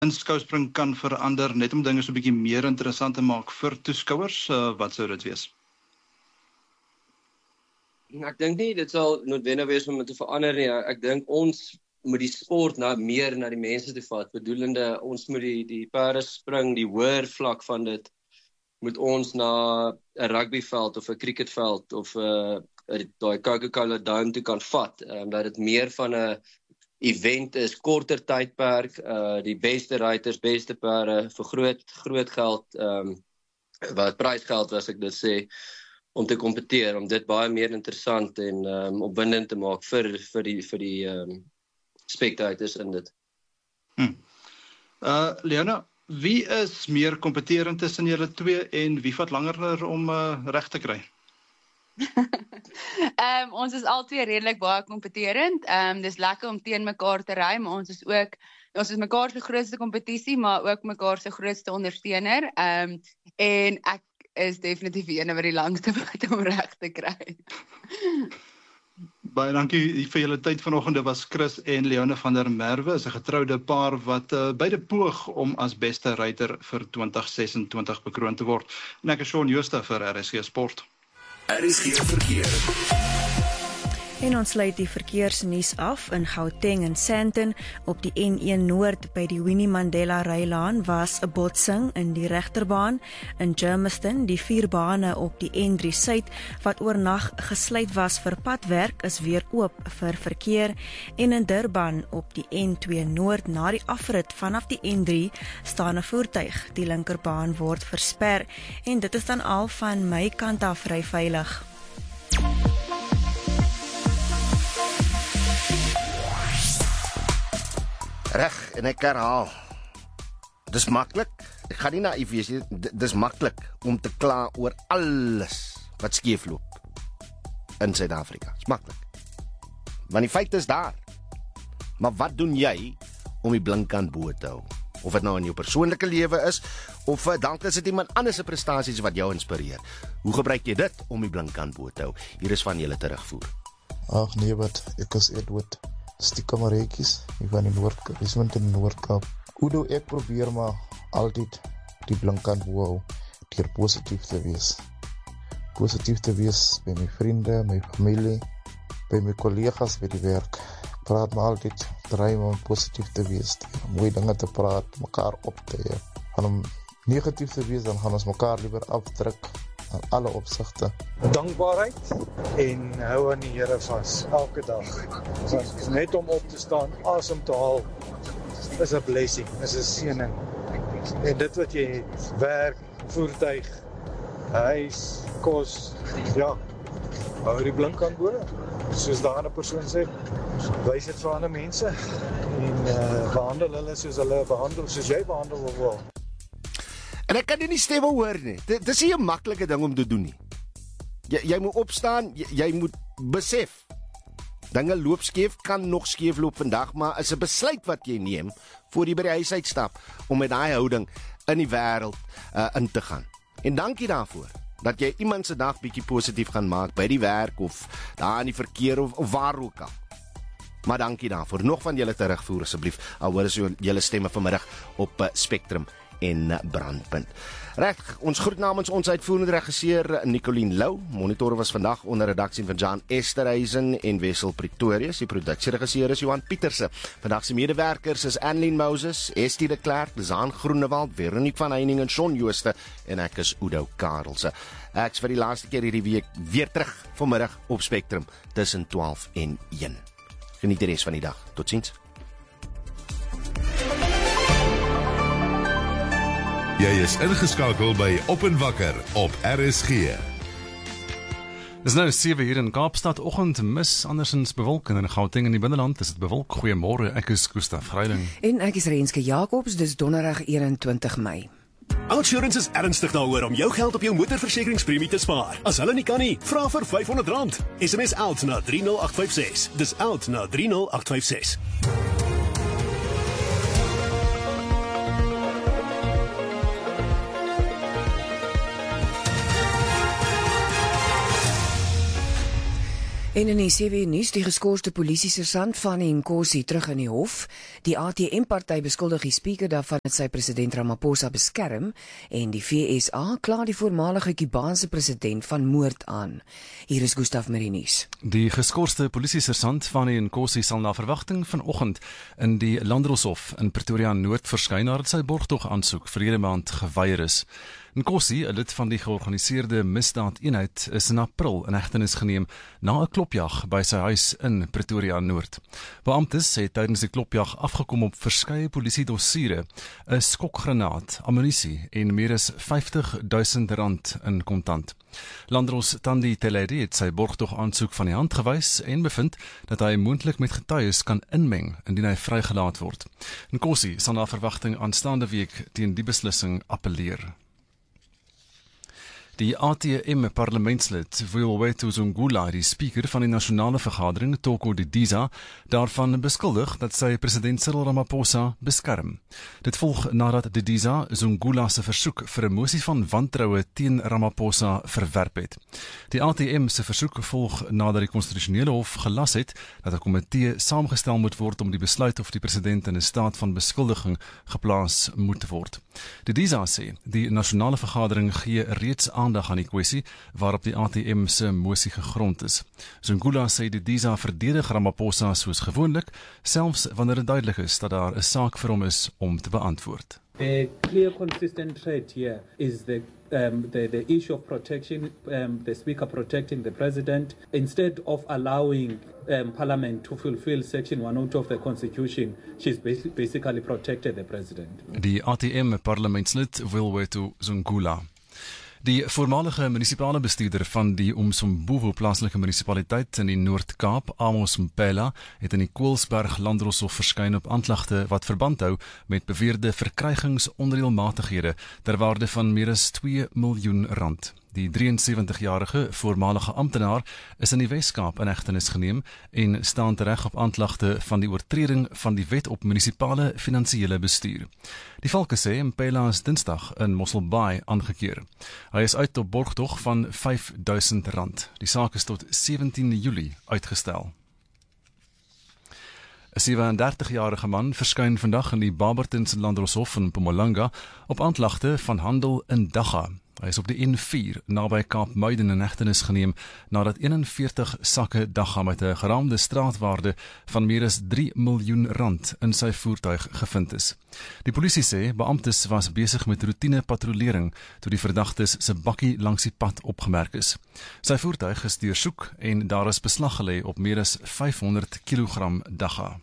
in skouspring kan verander, net om dinge so 'n bietjie meer interessant te maak vir toeskouers? Wat sou dit wees? Ek dink nie dit sal noodwendig wees om dit te verander nie. Ek dink ons moet die sport meer na die mense toe vat. Bedoelende, ons moet die perde spring, die hoër vlak van dit, moet ons na 'n rugbyveld of 'n cricketveld of daai Coca-Cola Dome toe kan vat. Dat dit meer van 'n event is, korter tydperk, die beste ruiters, beste perde vir groot geld, wat prysgeld as ek dit sê, om te kompeteer, om dit baie meer interessant en opwindend te maak vir die spectators in dit. Leona, wie is meer kompeterend tussen julle twee en wie vat langer om reg te kry? Ons is al twee redelik baie kompeterend. Dis lekker om teen mekaar te ry, maar ons is mekaar se grootste kompetisie, maar ook mekaar se grootste ondersteuner. En ek is definitief die ene wat die langste vat om reg te kry. Baie dankie vir julle tyd vanoggend. Dit was Chris en Leona van der Merwe, is 'n getroude paar wat beide poog om as beste ruiter vir 2026 bekroon te word. En ek is Shaun Jooste vir RSG Sport. RSG Verkeer. En ons sluit die verkeersnuus af in Gauteng en Sandton. Op die N1 Noord by die Winnie Mandela Rylaan was 'n botsing in die regterbaan. In Germiston, die 4 bane op die N3 Suid wat oornag gesluit was vir padwerk is weer oop vir verkeer. En in Durban op die N2 Noord na die afrit vanaf die N3 staan 'n voertuig. Die linkerbaan word versper. En dit is dan al van my kant af ry veilig. Reg, en ek herhaal, dis maklik, ek gaan nie naïef wees, dis maklik om te kla oor alles wat skeefloop in Suid-Afrika, dis maklik, want die feit is daar, maar wat doen jy om die blinkkant bo te hou, of het nou in jou persoonlike lewe is, of dalk is dit iemand anders se prestasies wat jou inspireer, hoe gebruik jy dit om die blinkkant bo te hou? Hier is van julle terugvoer. Ag nee, wat, ek is Edward. Die kameretjies, die van die Noordkaap, is want in die Noordkaap. Hoe doe ek probeer maar altyd die blinkkant hou, deur positief te wees. Positief te wees by my vriende, my familie, by my kollegas by die werk. Praat maar altyd, draai maar om positief te wees, mooie dinge te praat, mekaar op te hê. Van om negatief te wees, dan gaan ons mekaar liever afdruk aan alle opsigte. Dankbaarheid en hou aan die Here vas elke dag. Net om op te staan, asem te haal, is 'n blessing, is 'n seëning. En dit wat jy het, werk, voertuig, huis, kos, ja, hou die blinkkant bo. Soos daai ander persoon sê, wys dit vir ander mense en behandel hulle soos hulle behandel, soos jy behandel wil. En ek kan nie stemme hoor nie. Dit is nie 'n maklike ding om te doen nie. Jy moet opstaan, jy moet besef. Dinge loop skeef, kan nog skeef loop vandag, maar is 'n besluit wat jy neem voor jy by die huis uitstap om met daai houding in die wêreld in te gaan. En dankie daarvoor dat jy iemand se dag bietjie positief gaan maak by die werk of daar in die verkeer of waar ook al. Maar dankie daarvoor. Nog van julle terugvoer asseblief. Al hoor is julle stemme vanmiddag op Spectrum en Brandpunt. Reg, ons groet namens ons uitvoerende regisseur Nicoline Lou. Monitor was vandag onder redaksie van Jan Esterhuizen en Wessel Pretorius. Die produksieregisseur is Johan Pieterse. Vandag se medewerkers is Annelien Moses, Estie de Klerk, Zaan Groenewald, Veronique van Heining en Shaun Jooste en ek is Udo Karelse. Ek is vir die laaste keer hierdie week weer terug vanmiddag op Spectrum tussen 12 en 1. Geniet die res van die dag. Totsiens. Jy is ingeskakel by Op en Wakker op RSG. Dis nou 7 hier in Kaapstad, oggend mis andersins bewolk en in Gauteng in die binneland is dit bewolk. Goeiemôre, ek is Gustaf Greiling. En ek is Renske Jacobs, dis donderdag 21 Mei. Outsurance is ernstig daaroor om jou geld op jou motorversekeringspremie te spaar. As hulle nie kan nie, vra vir R500. SMS OUT na 30856. Dis OUT na 30856. En in die 7 nuus, die geskorste polisiesersant Fanny Nkosi terug in die hof. Die ATM-party beskuldig die speaker daarvan dat sy president Ramaphosa beskerm en die FSA kla die voormalige Kubaanse president van moord aan. Hier is Gustaf met die nuus. Die geskorste polisiesersant Fanny Nkosi sal na verwagting vanoggend in die Landdroshof in Pretoria Noord verskyn nadat sy borgtog aansoek verlede maand geweier is. Nkosi, 'n lid van die georganiseerde misdaadeenheid, is in April in hegtenis geneem na 'n klopjag by sy huis in Pretoria Noord. Beamptes het tydens die klopjag afgekom op verskeie polisiedossiere, 'n skokgranaat, ammunisie en meer as R50.000 in kontant. Landros Thandi Teledi het sy borgtog aansoek van die hand gewys en bevind dat hy moontlik met getuies kan inmeng indien hy vrygelaat word. Nkosi sal na verwagting aanstaande week teen die beslissing appeleer. Die ATM-parlementslid Vuyowetu Zungula, die speaker van die nasionale vergadering, Toko Didiza, daarvan beskuldig dat sy president Cyril Ramaphosa beskerm. Dit volg nadat Didiza Zungula se versoek vir 'n mosie van wantroue teen Ramaphosa verwerp het. Die ATM se versoek volg nadat die konstitusionele hof gelas het dat 'n komitee saamgestel moet word om die besluit of die president in 'n staat van beskuldiging geplaas moet word. Didiza sê die nasionale vergadering gee reeds aandag aan die kwessie waarop die ATM se mosie gegrond is. Zungula sê Didiza verdedig Ramaphosa soos gewoonlik, selfs wanneer dit duidelik is dat daar 'n saak vir hom is om te beantwoord. The clear consistent threat here is the issue of protection, the speaker protecting the president, instead of allowing parliament to fulfill section 102 of the constitution, she's basically protected the president. Die ATM parlementslid Vuyowetu Zungula. Die voormalige munisipale bestuurder van die Umsombovo plaaslike munisipaliteit in die Noord-Kaap, Amos Mpela, het in die Koelsberg Landdroshof verskyn op aanklagte wat verband hou met beweerde verkrygingsonreëlmatighede ter waarde van meer as R2 miljoen. Die 73-jarige voormalige amptenaar is in die Wes-Kaap in hegtenis geneem en staan tereg op aanklagte van die oortreding van die wet op munisipale finansiële bestuur. Die valke sê Mpela is Dinsdag in Mossel Bay aangekeer. Hy is uit op borgtog van R5.000. Die saak is tot 17 Julie uitgestel. 'n 37-jarige man verskyn vandag in die Barbertonse Landdroshof in Mpumalanga op aanklagte van handel in dagga. Hy is op die N4 naby Kaapmuiden in hegtenis geneem nadat 41 sakke dagga met 'n geraamde straatwaarde van meer as R3 miljoen in sy voertuig gevind is. Die polisie sê beamptes was besig met roetine patrollering toe die verdagtes se bakkie langs die pad opgemerk is. Sy voertuig is deursoek en daar is beslag gelê op meer as 500 kg dagga.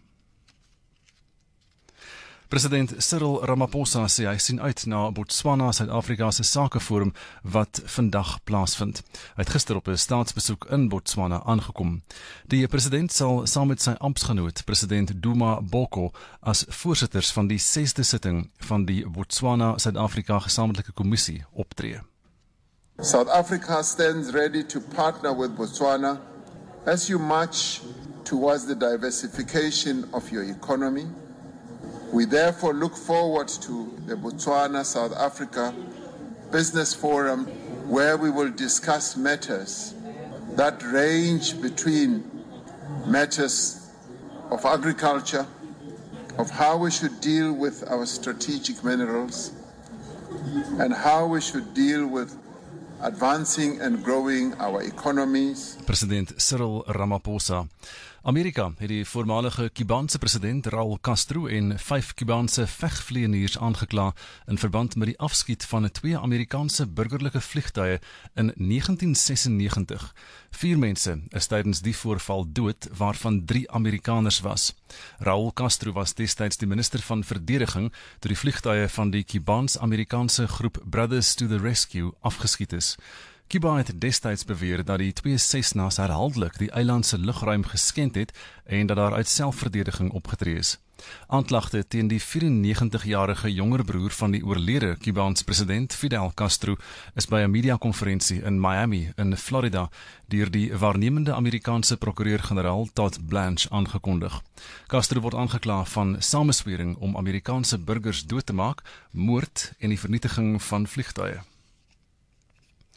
President Cyril Ramaphosa sê hy sien uit na Botswana-Suid-Afrika se sakeforum wat vandag plaasvind. Hy het gister op 'n staatsbesoek in Botswana aangekom. Die president sal saam met sy amptsgenoot, president Duma Boko, as voorsitters van die 6de sitting van die Botswana-Suid-Afrika Gesamentlike Kommissie optree. South Africa stands ready to partner with Botswana as you march towards the diversification of your economy. We therefore look forward to the Botswana-South Africa Business Forum, where we will discuss matters that range between matters of agriculture, of how we should deal with our strategic minerals, and how we should deal with advancing and growing our economies. President Cyril Ramaphosa. Amerika het die voormalige Kubaanse president Raul Castro en 5 Kubaanse vegvlieëniers aangekla in verband met die afskiet van 2 Amerikaanse burgerlike vliegtuie in 1996. 4 mense is tydens die voorval dood, waarvan 3 Amerikaners was. Raul Castro was destyds die minister van verdediging toe die vliegtuie van die Kubaans-Amerikaanse groep Brothers to the Rescue afgeskiet is. Cuba het destyds beweer dat die 2 Cessna's herhaaldelik die eiland se lugruim geskend het en dat daar uit selfverdediging opgetree is. Aanklagte teen die 94-jarige jonger broer van die oorlede Kubaanse president Fidel Castro is by 'n mediakonferensie in Miami in Florida deur die waarnemende Amerikaanse prokureur-generaal Todd Blanche aangekondig. Castro word aangekla van sameswering om Amerikaanse burgers dood te maak, moord en die vernietiging van vliegtuie.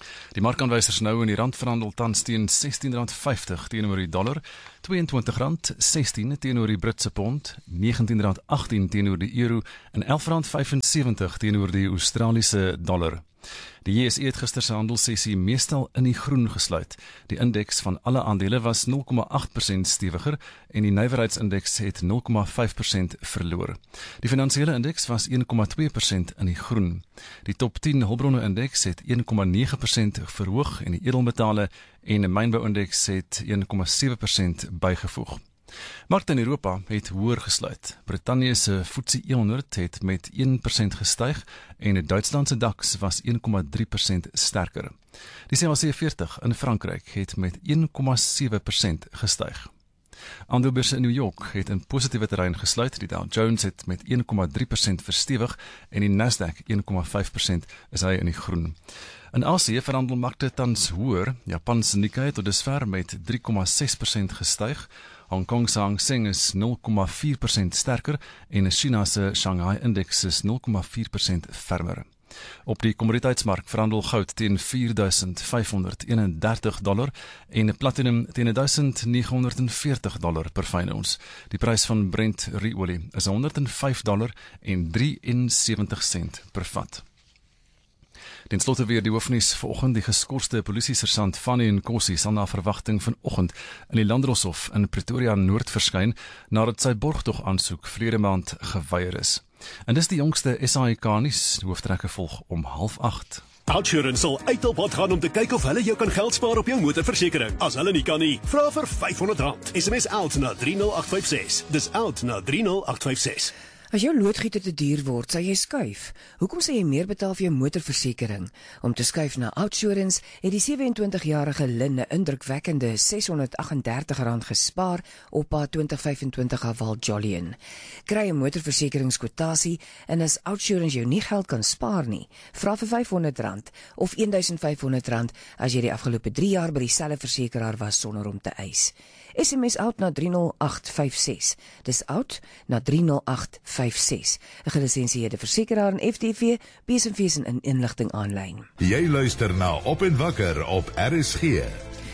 Die markaanwysers nou in die rand verhandel tans teen R16.50 teenoor die dollar, R22.16 teenoor die Britse pond, R19.18 teenoor die euro en R11.75 teenoor die Australiese dollar. Die JSE het gister se handelssessie meestal in die groen gesluit. Die indeks van alle aandele was 0,8% stewiger en die nywerheidsindeks het 0,5% verloor. Die finansiële indeks was 1,2% in die groen. Die top 10 hulpbronne indeks het 1,9% verhoog en die edelmetale en die mynbouindeks het 1,7% bygevoeg. Markte in Europa het hoër gesluit. Brittanje se FTSE 100 het met 1% gestyg en Duitsland se DAX was 1,3% sterker. Die CAC 40 in Frankryk het met 1,7% gestyg. Aandelebeurse in New York het in positiewe terrein gesluit. Die Dow Jones het met 1,3% verstewig en die Nasdaq 1,5% is hy in die groen. In Asië verhandel markte tans hoër. Japan se Nikkei het tot dusver met 3,6% gestyg. Hong Kong se Hang Seng is 0,4% sterker en China se Shanghai Index is 0,4% fermer. Op die kommoditeitsmark verhandel goud teen $4,531 en platinum teen $1,940 per fyn ons. Die prys van Brent ruolie is $105.73 per vat. Ten slotte weer die hoofnuus vanoggend. Die geskorste polisiesersant Fanny Nkosi sal na verwagting vanoggend in die Landdroshof in Pretoria Noord verskyn nadat sy borgtog aansoek verlede maand geweier is. En dis die jongste SAIK nuus. Hooftrekke volg om 7:30. OUTsurance sal uit op pad gaan om te kyk of hulle jou kan geld spaar op jou motorversekering. As hulle nie kan nie, vra vir R500. SMS OUT na 30856. Dis OUT na 30856. As jou loodgieter te duur word, sal jy skuif. Hoekom sal jy meer betaal vir jou motorversekering? Om te skuif na OUTsurance het die 27-jarige Lynne indrukwekkende R638 gespaar op haar 2025 Haval Jolyon. Kry 'n motorversekeringskwotasie en as OUTsurance jou nie geld kan spaar nie, vra vir R500 of R1,500 as jy die afgelope 3 jaar by dieselfde versekeraar was sonder om te eis. SMS OUT na 30856. Dis OUT na 30856. 'n gelisensieerde versekeraar en FTV, besenfees en inligting aanlyn. Jy luister na Op en Wakker op RSG.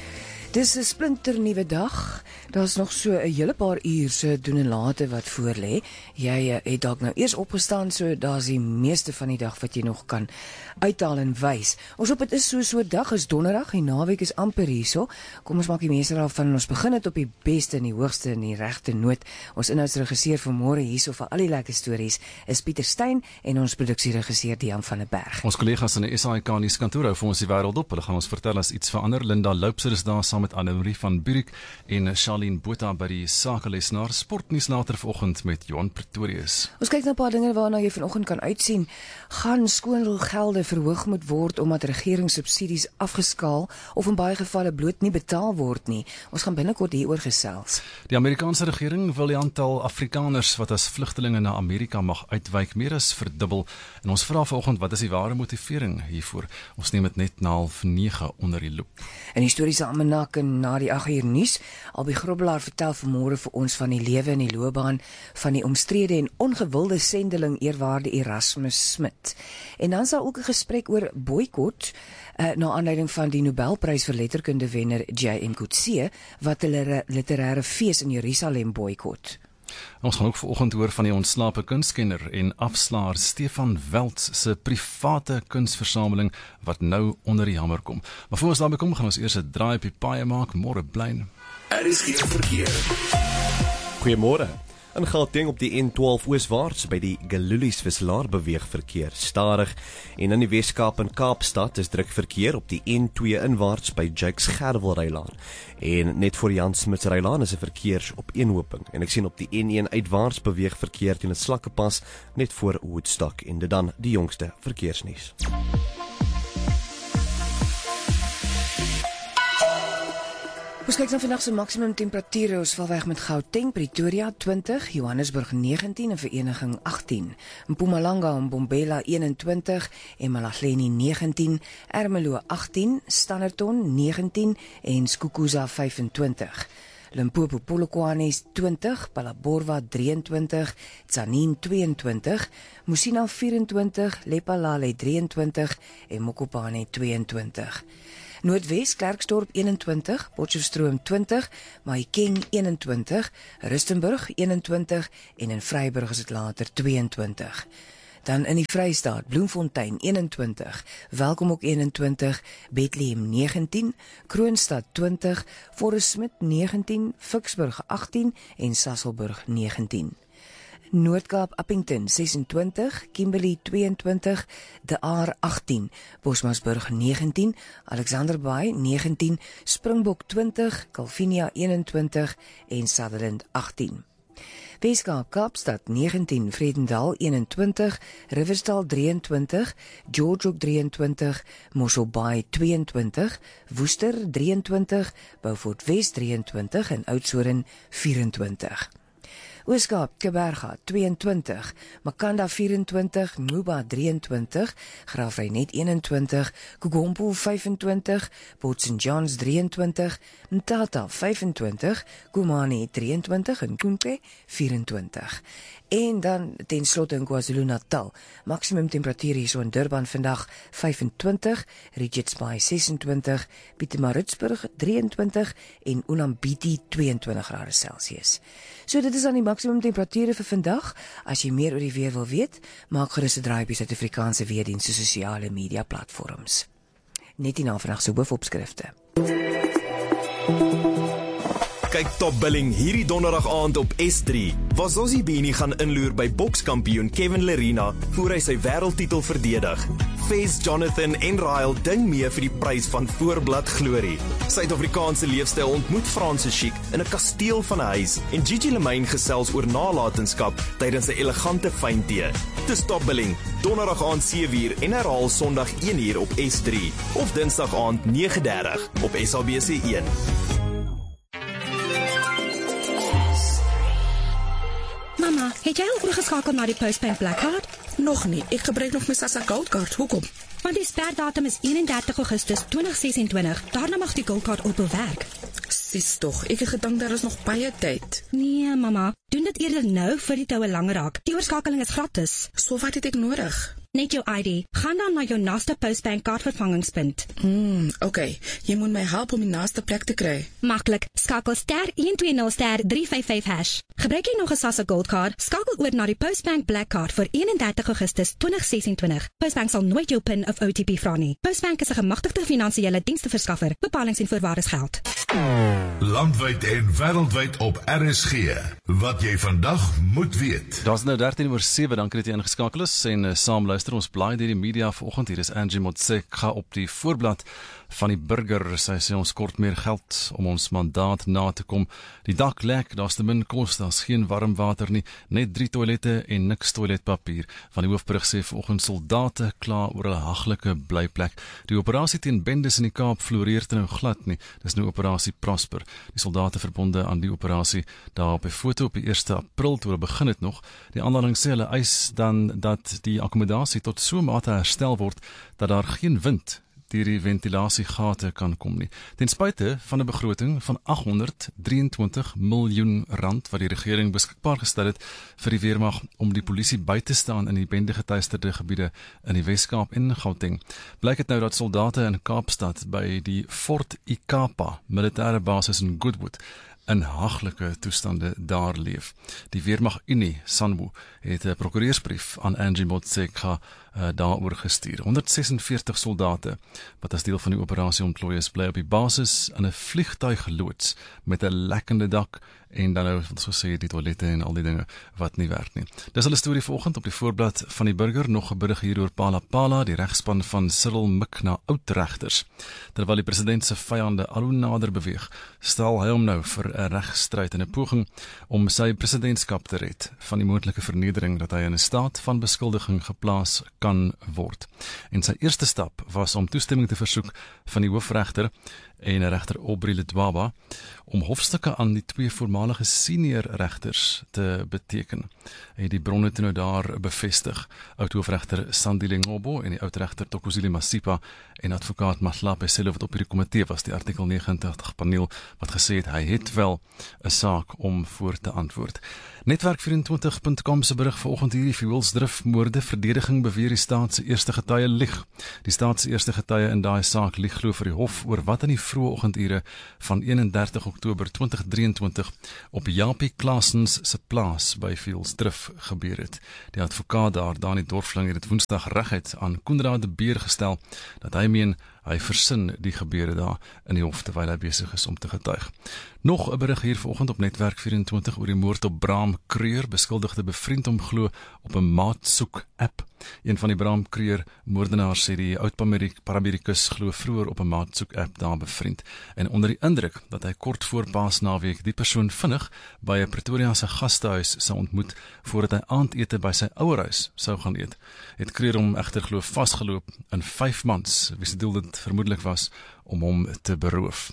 Dis 'n splinternuwe dag. Daar's nog so 'n hele paar uur se doen en late wat voorlê. Jy het dalk nou eers opgestaan, so daar's die meeste van die dag wat jy nog kan uithaal en wys. Ons op dit is so dag is donderdag, die naweek is amper hierso. Kom ons maak die meeste daarvan en ons begin dit op die beste en die hoogste en die regte noot. Ons inhoudsregisseur vir môre hierso vir al die lekker stories is Pieter Steyn en ons produksieregisseur Dian van der Berg. Ons kollegas in die SAIK nuuskantoor hou vir ons die wêreld op. Hulle gaan ons vertel as iets verander. Linda Loupser is daar saam met Anne-Marie van Burik en Charlene Botha by die sakelesenaar. Sportnuus later vanoggend met Johan Pretorius. Ons kyk na 'n paar dinge waarna jy vanoggend kan uitsien. Gaan skoolgelde verhoog moet word omdat regeringssubsidies afgeskaal of in baie gevalle bloot nie betaal word nie. Ons gaan binnekort hieroor gesels. Die Amerikaanse regering wil die aantal Afrikaners wat as vlugtelinge na Amerika mag uitwyk meer as verdubbel. En ons vra vanoggend wat is die ware motivering hiervoor? Ons neem dit net na 8:30 onder die loep. In historiese almanak na die 8 uur nuus, Albie Grobbelaar vertel vanmôre vir ons van die lewe en die loopbaan van die omstrede en ongewilde sendeling eerwaarde Erasmus Smit. En dan sal ook 'n gesprek oor boikot na aanleiding van die Nobelprys vir letterkunde wenner J.M. Coetzee wat hulle literêre fees in Jerusalem boikot. Ons gaan ook vanoggend hoor van die ontslape kunstkenner en afslaer Stefan Welts se private kunsversameling wat nou onder die hamer kom. Maar voor ons daarby kom, gaan ons eers 'n draai op die paaie maak. Môre blyn. Is geen verkeer. Goeiemôre. In Gauteng op die N12 ooswaarts by die Galulies Wisselaar beweeg verkeer stadig en in die Weskaap en Kaapstad is druk verkeer op die N2 inwaarts by Jakes Gerwel Rylaan en net voor Jan Smuts Rylaan is 'n verkeersopeenhoping en ek sien op die N1 uitwaarts beweeg verkeer teen 'n slakkepas net voor Woodstock en dit dan die jongste verkeersnuus. Ons kyk na vandag se maksimum temperature. Ons val weg met Gauteng, Pretoria 20, Johannesburg 19 en Vereniging 18. Mpumalanga en Bombela 21 en Malahleni 19, Ermelo 18, Standerton 19 en Skukuza 25. Limpopo Polokwane 20, Phalaborwa 23, Tzaneen 22, Musina 24, Lephalale 23 en Mokopane 22. Noordwes Klerksdorp 21, Potchefstroom 20, Mahikeng 21, Rustenburg 21 en in Vryburg is dit later 22. Dan in die Vrystaat, Bloemfontein 21, Welkom 21, Bethlehem 19, Kroonstad 20, Forest Smith 19, Ficksburg 18 en Sasolburg 19. Noord-Kaap Appington 26, Kimberley 22, De Aar 18, Bosmasburg 19, Alexanderbaai 19, Springbok 20, Calvinia 21 en Sutherland 18. Weskaap Kaapstad 19, Vredendal 21, Riversdal 23, George Hoek 23, Mossel Bay 22, Woester 23, Beaufort West 23 en Oudtshoorn 24. Ooskaap Kaapberga 22, Makanda 24, Nuba 23, Graafrenet 21, Kugompo 25, Port St Johns 23, Mtata 25, Kumani 23 en Kumpe 24. En dan ten slotte in KwaZulu-Natal, maksimum temperatuur hier so in Durban vandag 25, Richards Bay 26, Pietermaritzburg 23 en Ulambiti 22 grade Celsius. So dit is dan die maksimum temperature vir vandag. As jy meer oor die weer wil weet, maak gerus 'n draai op die Suid-Afrikaanse weerdiens se sosiale media platforms. Net hierna vandag se hoofopskrifte. Kyk Top Billing hierdie donderdag aand op S3, waar Zossie Bini gaan inloer by bokskampioen Kevin Lerena voor hy sy wêreldtitel verdedig. Fez, Jonathan en Ryle ding mee vir die prys van Voorblad Glorie. Suid-Afrikaanse leefstyl ontmoet Franse chic in 'n kasteel van 'n huis en Gigi Lemaine gesels oor nalatenskap tydens 'n elegante fyntee. Dis Top Billing, donderdag aand 7uur en herhaal Sondag 1uur op S3 of Dinsdag aand 9:30 op SABC1. Mama, het jy al oorgeskakel na die Postbank Black Card? Nog nie, ek gebruik nog my SASSA Gold Card, hoekom? Want die sperdatum is 31 Augustus 2026, daarna mag die Gold Card ophou werk. Sis tog, ek het gedink daar is nog baie tyd. Nee, mama, doen dit eerder nou vir die toue langer raak. Die oorskakeling is gratis. So wat het ek nodig? Net jou ID. Gaan dan na jou naaste Postbank kaartvervangingspunt. Okay. Jy moet my help om die naaste plek te kry. Maklik. Skakel *120*355#. Gebruik jy nog 'n SASSA Gold Card? Skakel oor na die Postbank Black Card vir 31 Augustus 2026. Postbank sal nooit jou PIN of OTP vra nie. Postbank is 'n gemagtigde finansiële diensverskaffer. Bepalings en voorwaardes geld. Landwyd en wêreldwyd op RSG. Wat jy vandag moet weet. Daar's nou 13:07, dankie dat jy ingeskakel is en saam luister ons blaai deur die media vanoggend. Hier is Angie Motshekga op die voorblad van die Burger. Sy sê ons kort meer geld om ons mandaat na te kom. Die dak lek, daar's te min kos, daar's geen warm water nie, net 3 toilette en niks toiletpapier. Van die hoofbrug sê vanoggend soldate kla oor hulle haglike blyplek. Die operasie teen bendes in die Kaap floreer nou glad nie. Dis nou operasie Prosper. Die soldate verbonde aan die operasie daar op 'n foto op die 1 April toe hulle begin het nog. Die aanleiding sê hulle eis dan dat die akkommodasie tot so 'n mate herstel word dat daar geen wind deur die ventilasiegate kan kom nie. Ten spyte van 'n begroting van R823 miljoen wat die regering beskikbaar gestel het vir die weermag om die polisie by te staan in die bendegetuisterde gebiede in die Weskaap en Gauteng. Blyk dit nou dat soldate in Kaapstad by die Fort Ikapa militêre basis in Goodwood in haglike toestande daar leef. Die Weermag Unie, SANWU, het 'n prokureursbrief aan Angie Motshekga daaroor gestuur. 146 soldate, wat as deel van die operasie ontplooi is, bly op die basis in 'n vliegtuig geloods met 'n lekkende dak en dan nou, wat ons sê, die toilette en al die dinge wat nie werk nie. Dis hulle storie vanoggend op die voorblad van die Burger, nog 'n berig hier oor Palapala, die regspan van Cyril mik na oudregters. Terwyl die president se vyande al hoe nader beweeg, stel hy hom nou vir 'n regstryd in 'n poging om sy presidentskap te red van die moontlike vernedering dat hy in 'n staat van beskuldiging geplaas kan word. En sy eerste stap was om toestemming te versoek van die hoofregter en regter Aubrey Ledwaba om hofstukke aan die twee voormalige senior regters te beteken. Hy het die bronne toe nou daar bevestig. Oud-hoofregter Sandile Ngobo en die oud-regter Thokozile Masipa en advokaat Mahlape Sello wat op hierdie komitee was, die artikel 89 paneel wat gesê het hy het wel 'n saak om voor te antwoord. Netwerk24.com se berig vanoggend hierdie Fuelsdrifmoorde verdediging beweer die staat se eerste getuie lieg. Die staat se eerste getuie in daai saak lieg glo vir die hof oor wat in die vroeë oggendure van 31 Oktober 2023 op Japie Klaasens se plaas by Fuelsdrif gebeur het. Die advokaat daar, Dani Dorfling, het dit Woensdag reguit aan Koenraad de Beer gestel dat hy meen hy versin die gebeure daar in die hof terwyl hy besig is om te getuig. Nog 'n berig hier vanoggend op Netwerk 24 oor die moord op Bram Kreur, beskuldigde bevriend hom glo op 'n maatsoek-app. Een van die Bram Kreur moordenaars sê die oud-paramedikus glo vroeër op 'n maatsoek-app daar bevriend en onder die indruk dat hy kort voor Paasnaweek die persoon vinnig by 'n Pretoria se gastehuis sou ontmoet voordat hy aandete by sy ouerhuis sou gaan eet. Het Kreur hom egter glo vasgeloop in 5 mans, wie se doel dit vermoedelik was om hom te beroof.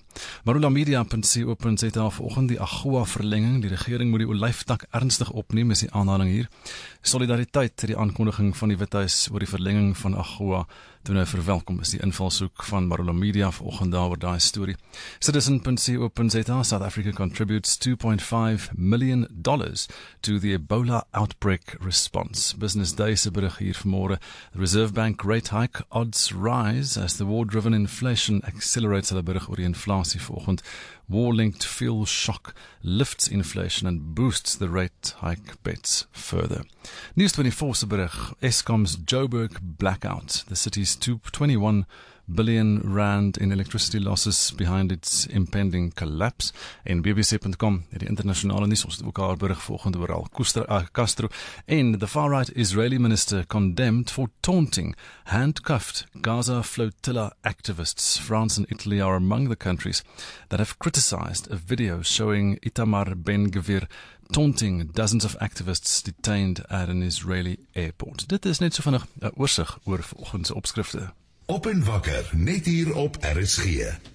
Marulamedia.co.za vanoggend die AGOA verlenging. Die regering moet die olyftak ernstig opneem, is die aanhaling hier. Solidariteit, die aankondiging van die Withuis oor die verlenging van AGOA toe nou verwelkom is die invalshoek van Marula Media vanoggend daaroor daai storie. Citizen.co.za, South Africa contributes $2.5 million to the Ebola outbreak response. Business Day se berig hier vanmôre. The Reserve Bank rate hike odds rise as the war-driven inflation accelerates. Hulle berig oor die inflasie vanoggend. War-linked fuel shock lifts inflation and boosts the rate hike bets further. News 24 se berig. Eskom's Joburg blackout. The city's 21 billion rand in electricity losses behind its impending collapse. En BBC.com, die internasionale nuus, ons het ook haar berig vanoggend oor Al Castro. En the far-right Israeli minister condemned for taunting handcuffed Gaza flotilla activists. France and Italy are among the countries that have criticized a video showing Itamar Ben-Gvir taunting dozens of activists detained at an Israeli airport. Dit is net so vinnig 'n oorsig oor vanoggend se opskrifte. Op en wakker, net hier op RSG.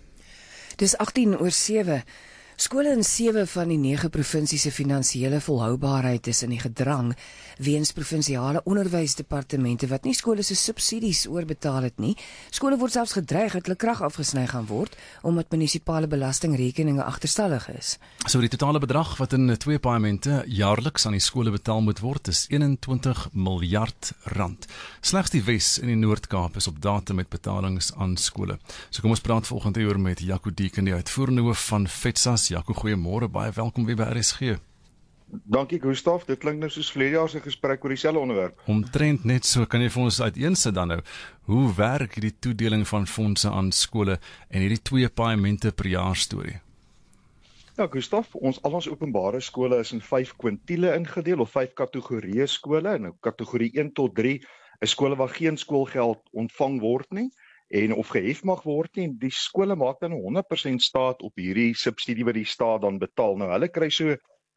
Dis 18:07. Skole in 7 van die 9 provinsies se finansiële volhoubaarheid is in die gedrang weens provinsiale onderwysdepartemente wat nie skole se subsidies oorbetaal het nie. Skole word selfs gedreig dat hulle krag afgesny gaan word omdat munisipale belastingrekeninge agterstallig is. So die totale bedrag wat in 2 paaiemente jaarliks aan die skole betaal moet word is 21 miljard rand. Slegs die Wes en die Noord-Kaap is op datum met betalings aan skole. So kom ons praat volgende uur met Jaco Dieken, die uitvoerende hoof van FETSAS. Jaco, goeiemôre, baie welkom weer by RSG. Dankie Gustaf, dit klink nou soos verlede jaar se gesprek oor dieselfde onderwerp. Omtrent net so, kan jy vir ons uiteensit dan nou, hoe werk hierdie toedeling van fondse aan skole en hierdie 2 paaiemente per jaar storie? Ja Gustaf, al ons openbare skole is in 5 kwintiele ingedeel of 5 kategorieë skole. Nou kategorie 1 tot 3 is skole waar geen skoolgeld ontvang word nie en of gehef mag word nie. Die skole maak dan 100% staat op hierdie subsidie wat die staat dan betaal. Nou hulle kry so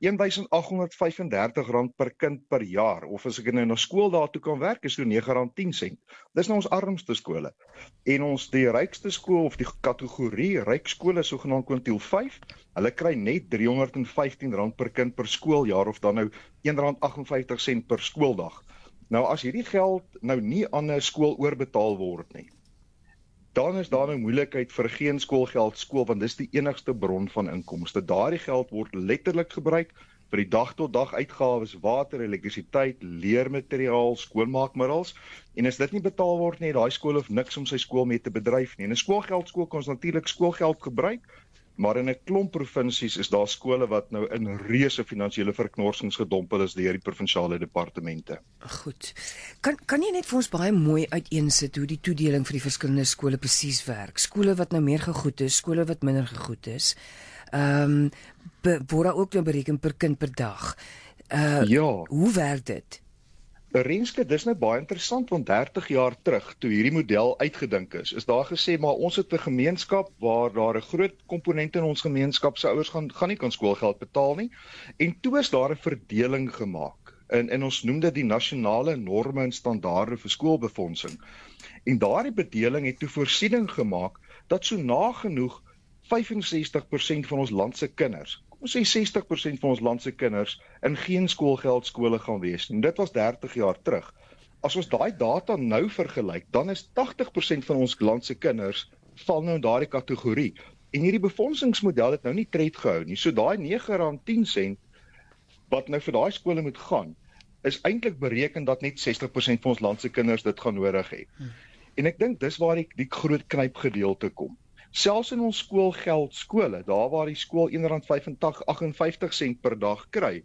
R1,835 per kind per jaar, of as ek nou na skool daartoe kan werk, is so R9.10. Dis nou ons armste skole. En ons die rykste skool of die kategorie ryk skole, sogenaamd kwintiel 5, hulle kry net R315 per kind per skooljaar, of dan nou R1.58 per skooldag. Nou as hierdie geld nou nie aan 'n skool oorbetaal word nie, dan is daar 'n moeilikheid vir geen skoolgeld skool, want dis die enigste bron van inkomste. Daardie geld word letterlik gebruik vir die dag-tot-dag uitgawes, water, elektrisiteit, leermateriaal, skoonmaakmiddels. En as dit nie betaal word nie, daai skool hoef niks om sy skool mee te bedryf nie. En 'n skoolgeldskool kan natuurlik skoolgeld gebruik, maar in 'n klomp provinsies is daar skole wat nou in reuse finansiële verknorsings gedompel is deur die provinsiale departemente. Goed. Kan jy net vir ons baie mooi uiteensit hoe die toedeling vir die verskillende skole presies werk? Skole wat nou meer gegoed is, skole wat minder gegoed is. Word daar ook nou bereken per kind per dag. Ja. Hoe werk dit? Renske, dis nou baie interessant, want 30 jaar terug, toe hierdie model uitgedink is daar gesê, maar ons het 'n gemeenskap waar daar 'n groot komponent in ons gemeenskap se ouers gaan nie kan skoolgeld betaal nie, en toe is daar 'n verdeling gemaak, en ons noem dit die nasionale norme en standaarde vir skoolbefondsing, en daardie bedeling het toe voorsiening gemaak, dat so nagenoeg 65% van ons land se kinders, kom ons sê 60% van ons land se kinders in geen skoolgeld skole gaan wees nie. Dit was 30 jaar terug. As ons daai data nou vergelyk, dan is 80% van ons land se kinders val nou in daardie kategorie. En hierdie befondsingsmodel het nou nie tred gehou nie. So daai R9.10 wat nou vir daai skole moet gaan, is eintlik bereken dat net 60% van ons land se kinders dit gaan nodig hê. En ek dink dis waar die groot knypgedeelte kom. Selfs in ons skoolgeld skole, daar waar die skool R1.58 per dag kry,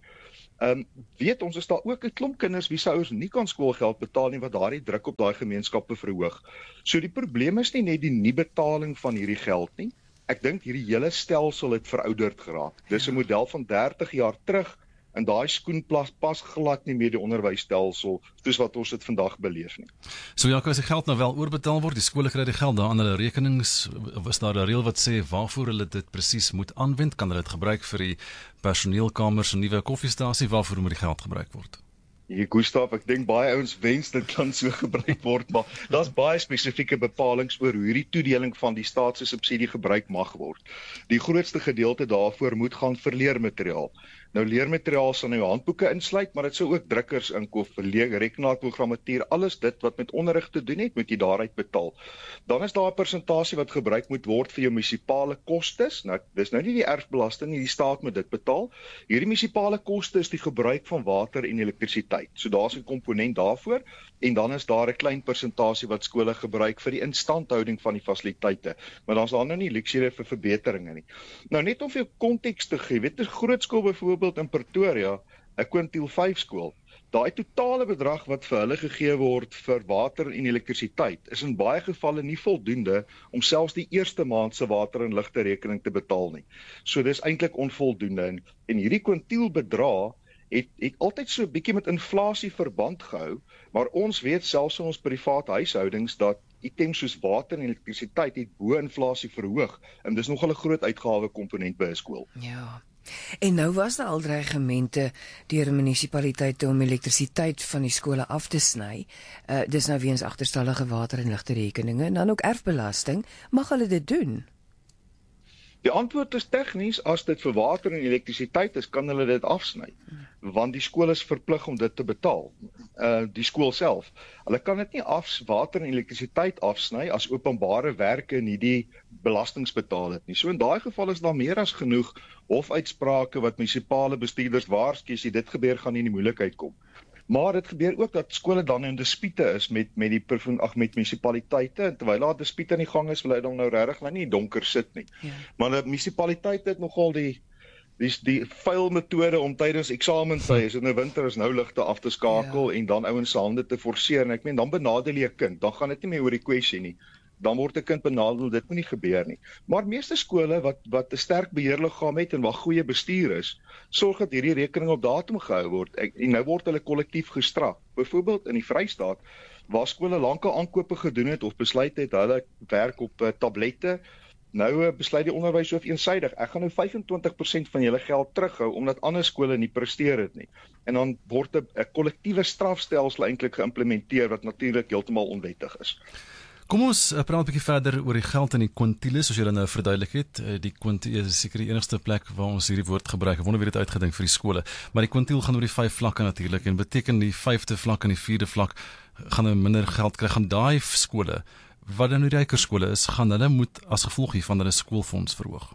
weet ons is daar ook 'n klomp kinders wie se ouers nie kan skoolgeld betaal nie, wat daardie druk op daai gemeenskappe verhoog. So die probleem is nie net die nie betaling van hierdie geld nie. Ek dink hierdie hele stelsel het verouderd geraak. Dis 'n model van 30 jaar terug en daai skoen pas glad nie meer die onderwysstelsel soos wat ons dit vandag beleef nie. So ja, as die geld nou wel oorbetaal word, die skole kry die geld daar aan hulle rekenings, is daar 'n reël wat sê waarvoor hulle dit presies moet aanwend? Kan hulle dit gebruik vir die personeelkamers en nuwe koffiestasie? Waarvoor moet die geld gebruik word? Gustav, ek dink baie ouens wens dit kan so gebruik word, maar daar's baie spesifieke bepalings oor hoe hierdie toedeling van die staat se subsidie gebruik mag word. Die grootste gedeelte daarvoor moet gaan vir leermateriaal. Nou leermateriaal sal nou handboeke insluit, maar dit sou ook drukkers inkoop vir rekenaarprogrammatuur, alles dit wat met onderrig te doen het, moet jy daaruit betaal. Dan is daar 'n persentasie wat gebruik moet word vir jou munisipale kostes. Nou dis nou nie die erfbelasting nie, die staat moet dit betaal. Hierdie munisipale koste is die gebruik van water en elektrisiteit. So daar's 'n komponent daarvoor en dan is daar 'n klein persentasie wat skole gebruik vir die instandhouding van die fasiliteite. Maar dan's daar nou nie luksure vir verbeteringe nie. Nou net om vir jou konteks te gee, weet jy, 'n groot skool byvoorbeeld in Pretoria, 'n kwintiel 5 skool. Daai totale bedrag wat vir hulle gegee word vir water en elektrisiteit is in baie gevalle nie voldoende om selfs die eerste maand se water en ligte rekening te betaal nie. So dis eintlik onvoldoende en hierdie kwintiel bedrag het altyd so 'n bietjie met inflasie verband gehou, maar ons weet selfs in ons private huishoudings dat items soos water en elektrisiteit het bo inflasie verhoog en dis nogal 'n groot uitgawe komponent by 'n skool. Ja. En nou was daar al dreigemente deur munisipaliteite om elektrisiteit van die skole af te sny. Dis nou weens agterstallige water en ligte rekeninge en dan ook erfbelasting. Mag hulle dit doen? Die antwoord is tegnies, as dit vir water en elektrisiteit is, kan hulle dit afsny, want die skool is verplig om dit te betaal, die skool self. Hulle kan dit nie water en elektrisiteit afsny as openbare werke nie die belastings betaal het nie. So in daai geval is daar meer as genoeg hofuitsprake wat munisipale bestuurders waarsku as dit gebeur gaan nie in die moeilikheid kom. Maar dit gebeur ook dat skole dan in dispute is met munisipaliteite en terwyl daar dispute in die gang is, wil hy dan nou regtig nou nie donker sit nie. Ja. Maar die munisipaliteite het nogal die vuil metode om tydens eksamentye, as dit nou winter is, nou ligte af te skakel en dan ouens se hande te forceer en ek meen dan benadeel jy 'n kind, dan gaan dit nie meer oor die kwessie nie. Dan word 'n kind benadeel, dit moet nie gebeur nie. Maar meeste skole wat 'n sterk beheerliggaam het en waar goeie bestuur is, sorg dat hierdie rekening op datum gehou word. En nou word hulle kollektief gestraf. Byvoorbeeld in die Vrystaat, waar skole lankal aankope gedoen het of besluit het hulle werk op tablette, nou besluit die onderwyshoof eensydig, ek gaan nou 25% van julle geld terughou omdat ander skole nie presteer het nie. En dan word 'n kollektiewe strafstelsel eintlik geïmplementeer wat natuurlik heeltemal onwettig is. Kom ons praat 'n bietjie verder oor die geld in die kwintiele, soos julle nou verduidelik het. Die kwintiel is seker die enigste plek waar ons hierdie woord gebruik. Ek wonder wie dit uitgedink vir die skole. Maar die kwintiel gaan oor die 5 vlakke natuurlik en beteken die 5de vlak en die 4de vlak gaan nou minder geld kry. Gaan daai skole, wat dan nou die ryker skole is, gaan hulle moet as gevolg hiervan hulle skoolfonds verhoog?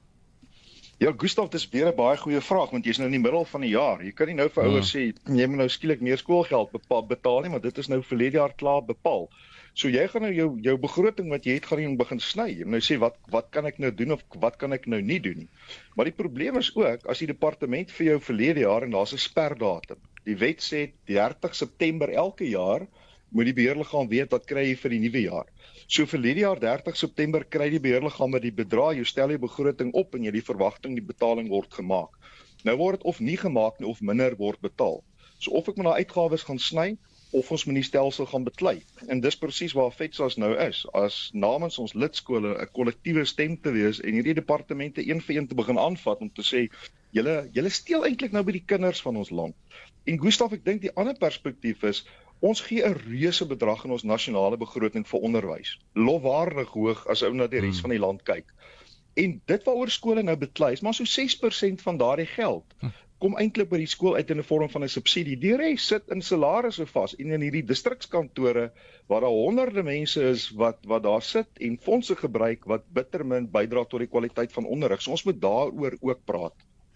Ja, Gustav, dis weer 'n baie goeie vraag, want jy's nou in die middel van die jaar. Jy kan nie nou vir ouers sê, jy moet nou skielik meer skoolgeld betaal nie, maar dit is nou verlede jaar klaar bepaal. So jy gaan nou jou begroting wat jy het gaan begin sny. En nou sê wat kan ek nou doen of wat kan ek nou nie doen nie. Maar die probleem is ook as die departement vir jou verlede jaar en daar's 'n sperdatum. Die wet sê 30 September elke jaar moet die beheerliggaam weet wat kry jy vir die nuwe jaar. So verlede jaar 30 September kry die beheerliggaam met die bedrag, jy stel jy begroting op en jy die verwagting die betaling word gemaak. Nou word dit of nie gemaak nie of minder word betaal. So of ek met daai uitgawes gaan sny of ons moet die stelsel gaan beklei. En dis presies waar FETSAS nou is, as namens ons lidskole 'n kollektiewe stem te wees en hierdie departemente een vir een te begin aanvat om te sê, julle steel eintlik nou by die kinders van ons land. En Gustav, ek dink die ander perspektief is, ons gee 'n reuse bedrag in ons nasionale begroting vir onderwys. Lofwaardig hoog as ou na die res van die land kyk. En dit waaroor skole nou beklei is, maar so 6% van daardie geld kom eintlik by die skool uit in 'n vorm van 'n subsidie. Die res sit in salarisse vas en in hierdie distrikskantore waar daar honderde mense is wat daar sit en fondse gebruik wat bittermin bydra tot die kwaliteit van onderrig. So ons moet daaroor ook praat.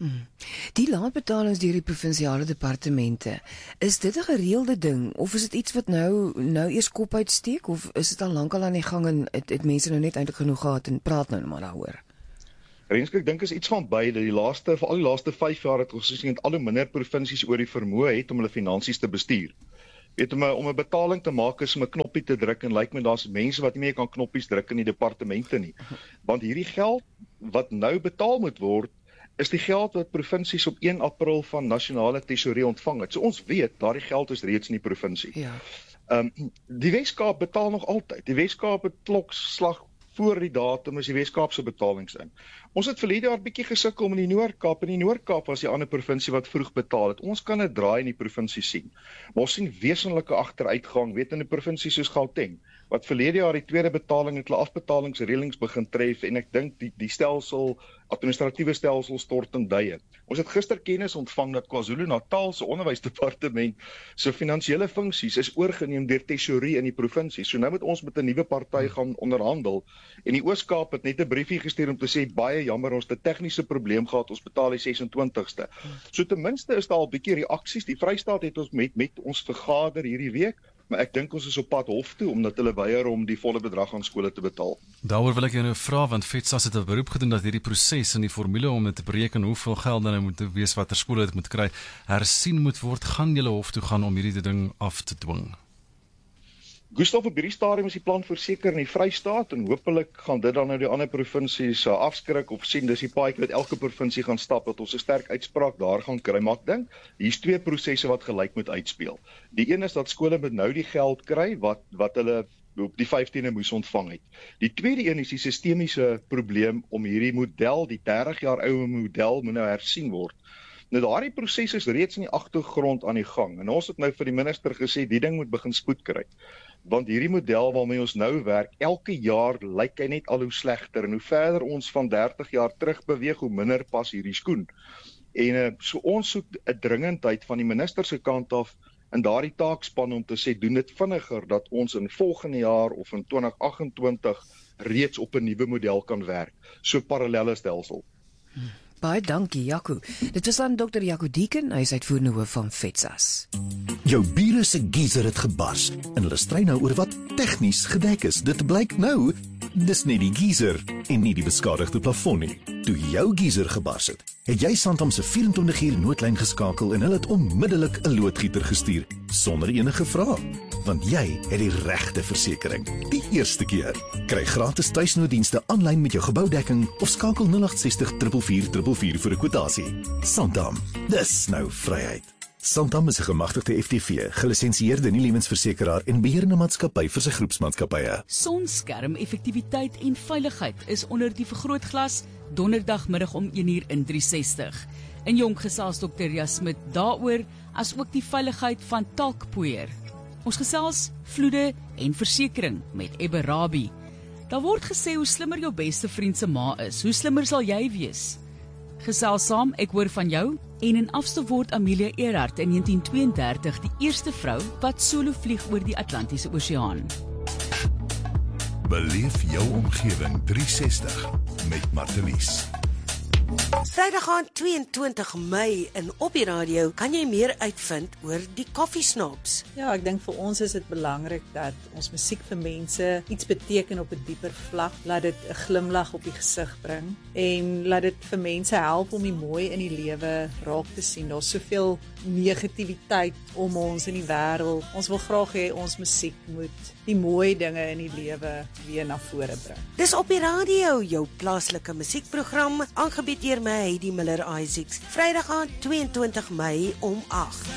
Die laatbetalings deur die provinsiale departemente, is dit 'n gereelde ding of is dit iets wat nou eers kop uitsteek of is dit al lankal aan die gang en het mense nou net eintlik genoeg gehad en praat nou maar daaroor? Renske, ek dink is iets van beide. Veral die laaste 5 jaar het ons gesien dat al hoe minder provinsies oor die vermoë het om hulle finansies te bestuur. Weet om 'n betaling te maak is om 'n knoppie te druk en lyk my daar's mense wat nie meer kan knoppies druk in die departemente nie. Want hierdie geld wat nou betaal moet word, is die geld wat provinsies op 1 April van nasionale tesourie ontvang het. So ons weet, daardie geld is reeds in die provinsie. Ja. Die Wes-Kaap betaal nog altyd. Die Wes-Kaap het klokslag voor die datum is die Wes-Kaapse betalings in. Ons het verlede jaar bietjie gesukkel in die Noord-Kaap. In die Noord-Kaap was die ander provinsie wat vroeg betaal het. Ons kan 'n draai in die provinsie sien. Maar ons sien wesenlike agteruitgang, weet in 'n provinsie soos Gauteng, wat verlede jaar die tweede betaling het hulle afbetalingsreëlings begin tref en ek dink die stelsel, administratiewe stelsel stort in duie. Ons het gister kennis ontvang dat KwaZulu-Natal se onderwysdepartement se finansiële funksies is oorgeneem deur tesourie in die provinsie. So nou moet ons met 'n nuwe party gaan onderhandel. En die Oos-Kaap het net 'n briefie gestuur om te sê baie jammer, ons het 'n tegniese probleem gehad, ons betaal die 26ste. So ten minste is daar al 'n bietjie reaksies. Die Vrystaat het ons met ons vergader hierdie week, maar ek dink ons is op pad hof toe omdat hulle weier om die volle bedrag aan skole te betaal. Daaroor wil ek jou nou vra, want FETSAS het 'n beroep gedoen dat hierdie proses en die formule om dit te bereken hoeveel geld dan nou moet wees watter skole dit moet kry, hersien moet word. Gaan julle hof toe gaan om hierdie ding af te dwing? Gustav, op hierdie stadium is die plan verseker in die Vrystaat en hopelik gaan dit dan nou die ander provinsies afskrik of sien dis die paadjie wat elke provinsie gaan stap dat ons 'n sterk uitspraak daar gaan kry. Maar ek dink hier's twee prosesse wat gelyk moet uitspeel. Die een is dat skole moet nou die geld kry wat hulle op die 15de moes ontvang het. Die tweede een is die sistemiese probleem om hierdie model, die 30 jaar ou model, moet nou hersien word. Nou daardie proses is reeds in die agtergrond aan die gang en ons het nou vir die minister gesê die ding moet begin spoed kry. Want hierdie model waarmee ons nou werk, elke jaar lyk hy net al hoe slegter en hoe verder ons van 30 jaar terug beweeg, hoe minder pas hierdie skoen. En so ons soek 'n dringendheid van die minister se kant af in daardie taakspan om te sê doen dit vinniger dat ons in volgende jaar of in 2028 reeds op 'n nuwe model kan werk, so parallelle stelsel. Baie dankie, Jaco. Dit was dan Dr. Jaco Dieken, hy is uitvoerende hoof van FETSAS. Jou bure se geyser het gebars en hulle stry nou oor wat tegnies gedek is. Dit blyk nou, dis net die geyser en nie die beskadigde plafon nie. Toe jou geyser gebars het jy Santam se 24-uur noodlyn geskakel en hulle het onmiddellik 'n loodgieter gestuur sonder enige vrae, want jy het die regte versekering. Die eerste keer. Kry gratis tuisnooddienste aanlyn met jou geboudekking of skakel 0860 444 444 vir 'n kwotasie. Santam, dis nou vryheid. Santam is 'n gemagtigde FTV, gelisensieerde nie-lewensversekeraar en beheerende maatskappy vir sy groepsmaatskappye. Sonskerm-effektiwiteit en veiligheid is onder die vergrootglas donderdagmiddag om 1:00 in 360. In Jong gesels Dr. Jasmit daaroor, as ook die veiligheid van talkpoeier. Ons gesels vloede en versekering met Ebbe Rabie. Daar word gesê hoe slimmer jou beste vriend se ma is, hoe slimmer sal jy wees. Gesels saam, ek hoor van jou. En in afstof word Amelia Earhart in 1932 die eerste vrou wat solo vlieg oor die Atlantiese Oseaan. Beleef jou omgewing 360 met Martelies. Vrydag aan 22 Mei in Op die Radio kan jy meer uitvind oor die koffiesnobs. Ja, ek dink vir ons is dit belangrik dat ons musiek vir mense iets beteken op 'n dieper vlak, laat dit 'n glimlag op die gesig bring en laat dit vir mense help om die mooi in die lewe raak te sien. Daar's soveel negativiteit om ons in die wêreld. Ons wil graag hê ons musiek moet die mooi dinge in die lewe weer na vore bring. Dis Op die Radio, jou plaaslike musiekprogram, aangebied deur my Heidi Miller Isaacs. Vrydag aan 22 Mei om 8.